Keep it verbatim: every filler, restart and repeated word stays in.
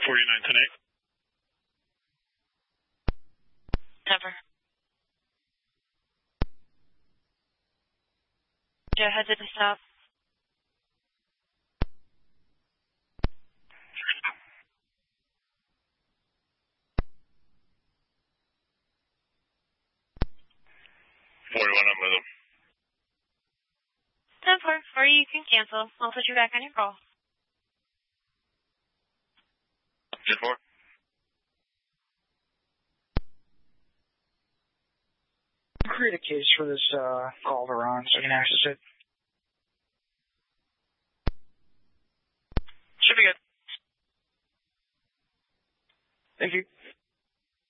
forty-nine ten eight. Never. Joe, heads at the stop. forty-one, I'm with him. ten four, or you can cancel. I'll put you back on your call. ten four. Create a case for this uh, call to Ron so I can access it. Should be good. Thank you.